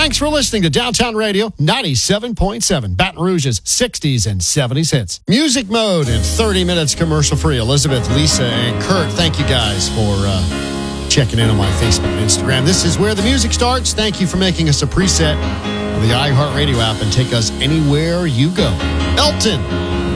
Thanks for listening to Downtown Radio 97.7, Baton Rouge's 60s and 70s hits. Music Mode in 30 minutes commercial-free. Elizabeth, Lisa, and Kurt, thank you guys for checking in on my Facebook and Instagram. This is where the music starts. Thank you for making us a preset of the iHeartRadio app and take us anywhere you go. Elton,